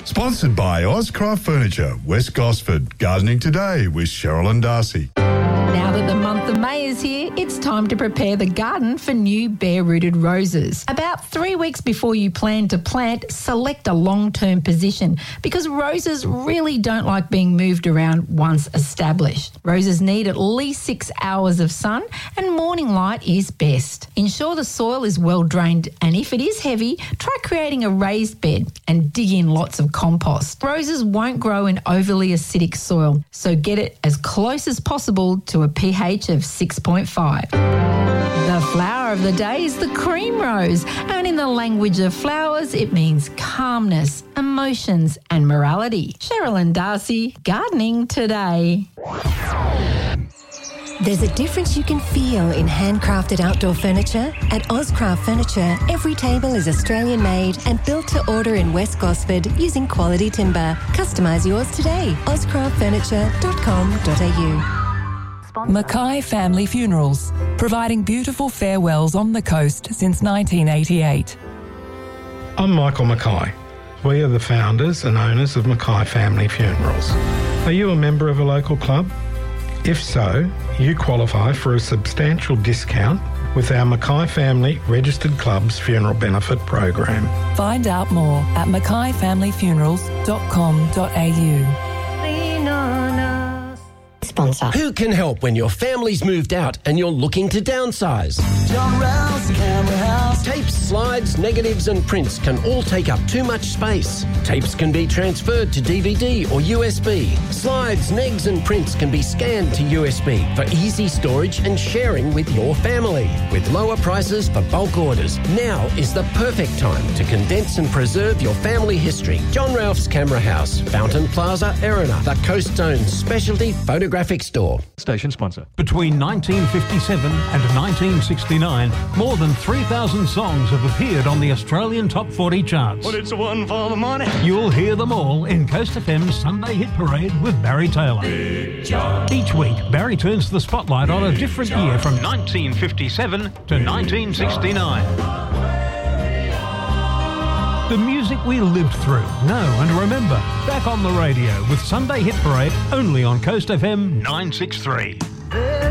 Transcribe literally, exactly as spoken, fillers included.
Sponsored by Ozcraft Furniture, West Gosford. Gardening today with Cheryl and Darcy. Now that the month of May is here, it's time to prepare the garden for new bare-rooted roses. About three weeks before you plan to plant, select a long-term position because roses really don't like being moved around once established. Roses need at least six hours of sun and morning light is best. Ensure the soil is well drained, and if it is heavy, try creating a raised bed and dig in lots of compost. Roses won't grow in overly acidic soil, so get it as close as possible to a pH of six point five. The flower of the day is the cream rose, and in the language of flowers, it means calmness, emotions and morality. Cheryl and Darcy, gardening today. There's a difference you can feel in handcrafted outdoor furniture. At Ozcraft Furniture, every table is Australian-made and built to order in West Gosford using quality timber. Customise yours today. ozcraft furniture dot com dot a u. Mackay Family Funerals, providing beautiful farewells on the coast since nineteen eighty-eight. I'm Michael Mackay. We are the founders and owners of Mackay Family Funerals. Are you a member of a local club? If so, you qualify for a substantial discount with our Mackay Family Registered Clubs Funeral Benefit Program. Find out more at mackay family funerals dot com dot a u. Sponsor. Who can help when your family's moved out and you're looking to downsize? John Ralph's Camera House. Tapes, slides, negatives and prints can all take up too much space. Tapes can be transferred to D V D or U S B. Slides, negs and prints can be scanned to U S B for easy storage and sharing with your family. With lower prices for bulk orders, now is the perfect time to condense and preserve your family history. John Ralph's Camera House, Fountain Plaza, Erina, the Coast Zone's specialty photographic store. Station sponsor. Between nineteen fifty-seven and nineteen sixty-nine, more than three thousand songs have appeared on the Australian Top forty charts. But it's one for the money. You'll hear them all in Coast F M's Sunday Hit Parade with Barry Taylor. Each week, Barry turns the spotlight on a different year from nineteen fifty-seven to nineteen sixty-nine. The music we lived through, know and remember. Back on the radio with Sunday Hit Parade only on Coast F M nine sixty-three.